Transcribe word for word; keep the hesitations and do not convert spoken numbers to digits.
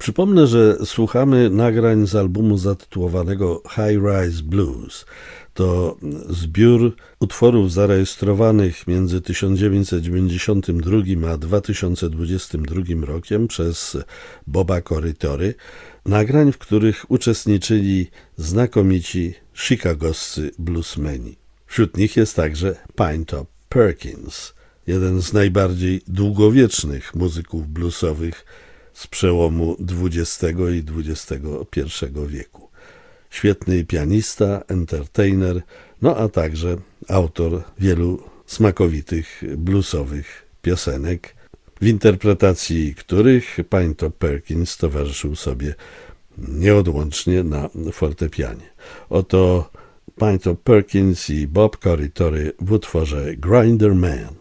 Przypomnę, że słuchamy nagrań z albumu zatytułowanego High Rise Blues. To zbiór utworów zarejestrowanych między tysiąc dziewięćset dziewięćdziesiątym drugim a dwa tysiące dwudziestym drugim rokiem przez Boba Corritore. Nagrań, w których uczestniczyli znakomici chicagowscy bluesmeni. Wśród nich jest także Pinetop Perkins, jeden z najbardziej długowiecznych muzyków bluesowych z przełomu dwudziestego i dwudziestego pierwszego wieku. Świetny pianista, entertainer, no a także autor wielu smakowitych bluesowych piosenek, w interpretacji których Pinetop Perkins towarzyszył sobie nieodłącznie na fortepianie. Oto Pinetop Perkins i Bob Corritore w utworze Grinder Man.